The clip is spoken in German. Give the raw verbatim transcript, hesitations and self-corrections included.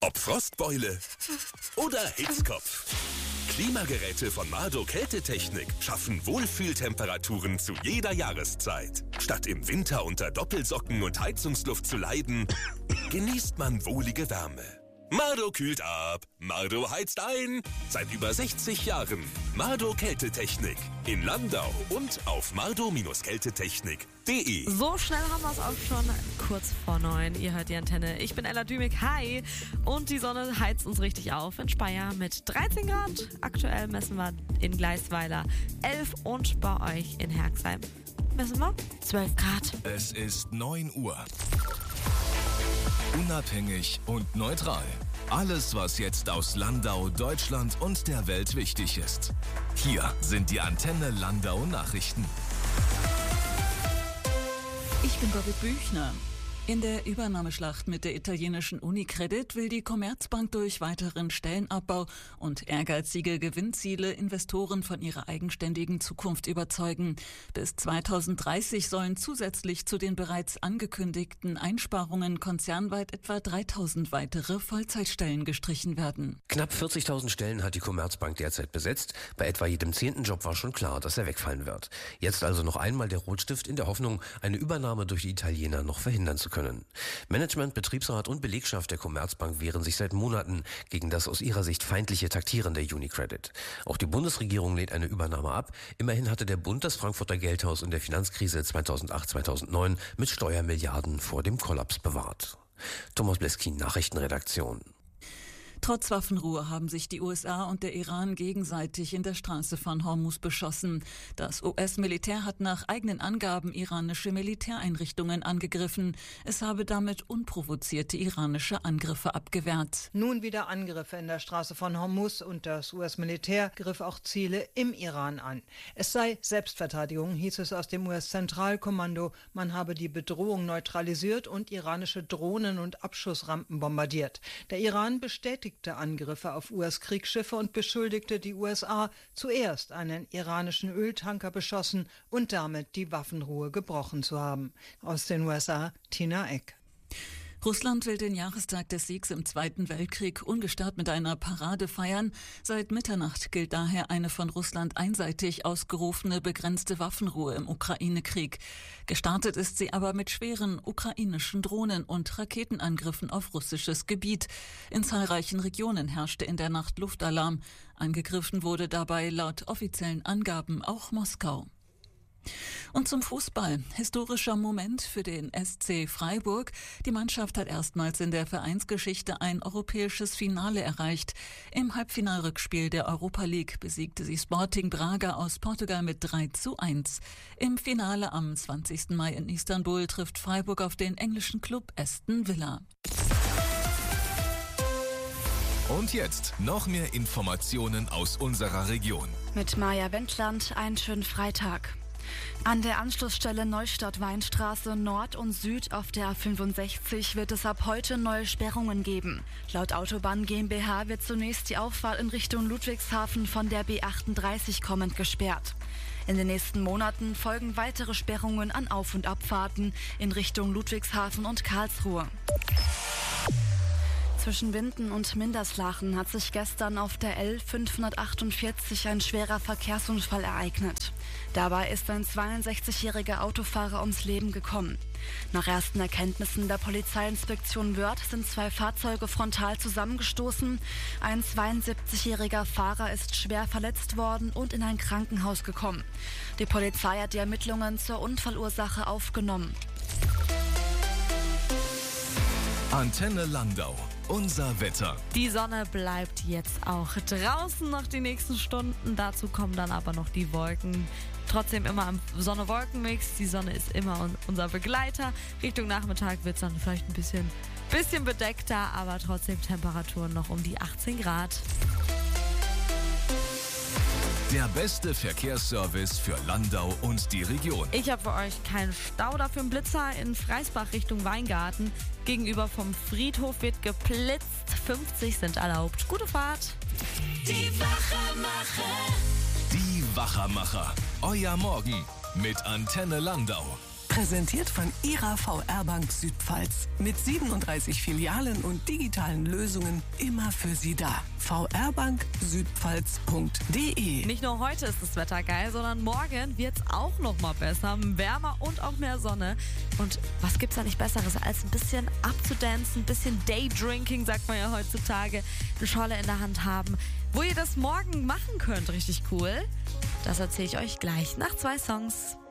Ob Frostbeule oder Hitzkopf. Klimageräte von Mardo Kältetechnik schaffen Wohlfühltemperaturen zu jeder Jahreszeit. Statt im Winter unter Doppelsocken und Heizungsluft zu leiden, genießt man wohlige Wärme. Mardo kühlt ab, Mardo heizt ein. Seit über sechzig Jahren. Mardo Kältetechnik. In Landau und auf mardo Kältetechnik punkt de. So schnell haben wir es auch schon kurz vor neun. Ihr hört die Antenne. Ich bin Ella Dümig. Hi. Und die Sonne heizt uns richtig auf in Speyer mit dreizehn Grad. Aktuell messen wir in Gleisweiler elf und bei euch in Herxheim messen wir zwölf Grad. Es ist neun Uhr. Unabhängig und neutral. Alles, was jetzt aus Landau, Deutschland und der Welt wichtig ist. Hier sind die Antenne Landau Nachrichten. Ich bin Birgit Büchner. In der Übernahmeschlacht mit der italienischen Unicredit will die Commerzbank durch weiteren Stellenabbau und ehrgeizige Gewinnziele Investoren von ihrer eigenständigen Zukunft überzeugen. Bis zweitausenddreißig sollen zusätzlich zu den bereits angekündigten Einsparungen konzernweit etwa dreitausend weitere Vollzeitstellen gestrichen werden. Knapp vierzigtausend Stellen hat die Commerzbank derzeit besetzt. Bei etwa jedem zehnten Job war schon klar, dass er wegfallen wird. Jetzt also noch einmal der Rotstift in der Hoffnung, eine Übernahme durch die Italiener noch verhindern zu können. können. Management, Betriebsrat und Belegschaft der Commerzbank wehren sich seit Monaten gegen das aus ihrer Sicht feindliche Taktieren der Unicredit. Auch die Bundesregierung lehnt eine Übernahme ab. Immerhin hatte der Bund das Frankfurter Geldhaus in der Finanzkrise zweitausendacht zweitausendneun mit Steuermilliarden vor dem Kollaps bewahrt. Thomas Bleskin, Nachrichtenredaktion. Trotz Waffenruhe haben sich die U S A und der Iran gegenseitig in der Straße von Hormuz beschossen. Das U S-Militär hat nach eigenen Angaben iranische Militäreinrichtungen angegriffen. Es habe damit unprovozierte iranische Angriffe abgewehrt. Nun wieder Angriffe in der Straße von Hormuz und das U S-Militär griff auch Ziele im Iran an. Es sei Selbstverteidigung, hieß es aus dem U S-Zentralkommando. Man habe die Bedrohung neutralisiert und iranische Drohnen und Abschussrampen bombardiert. Der Iran bestätigt Angriffe auf U S-Kriegsschiffe und beschuldigte die U S A, zuerst einen iranischen Öltanker beschossen und damit die Waffenruhe gebrochen zu haben. Aus den U S A, Tina Eck. Russland will den Jahrestag des Siegs im Zweiten Weltkrieg ungestört mit einer Parade feiern. Seit Mitternacht gilt daher eine von Russland einseitig ausgerufene begrenzte Waffenruhe im Ukraine-Krieg. Gestartet ist sie aber mit schweren ukrainischen Drohnen und Raketenangriffen auf russisches Gebiet. In zahlreichen Regionen herrschte in der Nacht Luftalarm. Angegriffen wurde dabei laut offiziellen Angaben auch Moskau. Und zum Fußball. Historischer Moment für den S C Freiburg. Die Mannschaft hat erstmals in der Vereinsgeschichte ein europäisches Finale erreicht. Im Halbfinalrückspiel der Europa League besiegte sie Sporting Braga aus Portugal mit drei zu eins. Im Finale am zwanzigsten Mai in Istanbul trifft Freiburg auf den englischen Club Aston Villa. Und jetzt noch mehr Informationen aus unserer Region. Mit Maja Wendland einen schönen Freitag. An der Anschlussstelle Neustadt-Weinstraße Nord und Süd auf der A fünfundsechzig wird es ab heute neue Sperrungen geben. Laut Autobahn GmbH wird zunächst die Auffahrt in Richtung Ludwigshafen von der B achtunddreißig kommend gesperrt. In den nächsten Monaten folgen weitere Sperrungen an Auf- und Abfahrten in Richtung Ludwigshafen und Karlsruhe. Zwischen Winden und Minderslachen hat sich gestern auf der L fünfhundertachtundvierzig ein schwerer Verkehrsunfall ereignet. Dabei ist ein zweiundsechzigjähriger Autofahrer ums Leben gekommen. Nach ersten Erkenntnissen der Polizeiinspektion Wörth sind zwei Fahrzeuge frontal zusammengestoßen. Ein zweiundsiebzigjähriger Fahrer ist schwer verletzt worden und in ein Krankenhaus gekommen. Die Polizei hat die Ermittlungen zur Unfallursache aufgenommen. Antenne Landau. Unser Wetter. Die Sonne bleibt jetzt auch draußen noch die nächsten Stunden. Dazu kommen dann aber noch die Wolken. Trotzdem immer am Sonne-Wolken-Mix. Die Sonne ist immer unser Begleiter. Richtung Nachmittag wird es dann vielleicht ein bisschen, bisschen bedeckter, aber trotzdem Temperaturen noch um die achtzehn Grad. Der beste Verkehrsservice für Landau und die Region. Ich habe für euch keinen Stau, dafür einen Blitzer in Freisbach Richtung Weingarten. Gegenüber vom Friedhof wird geblitzt. fünfzig sind erlaubt. Gute Fahrt. Die Wachermacher. Die Wachermacher. Euer Morgen mit Antenne Landau. Präsentiert von Ihrer V R-Bank Südpfalz. Mit siebenunddreißig Filialen und digitalen Lösungen immer für Sie da. v r bank südpfalz punkt d e. Nicht nur heute ist das Wetter geil, sondern morgen wird es auch noch mal besser. Wärmer und auch mehr Sonne. Und was gibt's da nicht Besseres, als ein bisschen abzudancen, ein bisschen Daydrinking, sagt man ja heutzutage. Eine Scholle in der Hand haben. Wo ihr das morgen machen könnt, richtig cool. Das erzähle ich euch gleich nach zwei Songs.